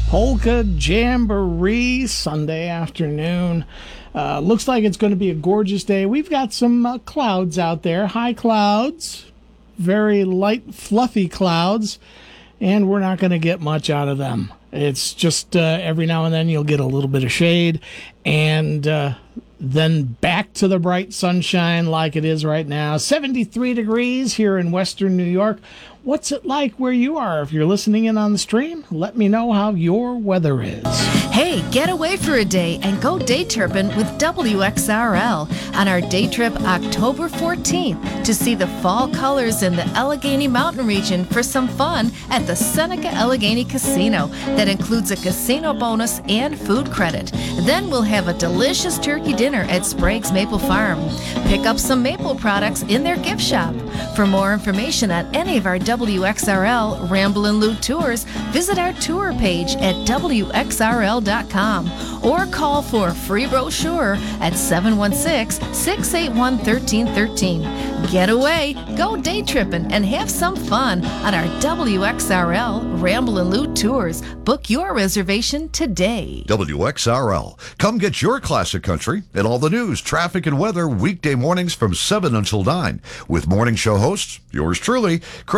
Polka Jamboree Sunday afternoon. Looks like it's going to be a gorgeous day. We've got some clouds out there, high clouds, very light, fluffy clouds, and we're not going to get much out of them. It's just every now and then you'll get a little bit of shade, and then back to the bright sunshine like it is right now. 73 degrees here in western New York. What's it like where you are? If you're listening in on the stream, let me know how your weather is. Hey, get away for a day and go day tripping with WXRL on our day trip October 14th to see the fall colors in the Allegheny Mountain region for some fun at the Seneca Allegheny Casino that includes a casino bonus and food credit. Then we'll have a delicious turkey dinner at Sprague's Maple Farm. Pick up some maple products in their gift shop. For more information on any of our WXRL Ramblin' Loot tours, visit our tour page at WXRL.com or call for a free brochure at 716-681-1313. Get away, go day tripping, and have some fun on our WXRL Ramblin' Loot tours. Book your reservation today. WXRL. Come get your classic country and all the news, traffic, and weather weekday mornings from 7 until 9 with morning show hosts, yours truly,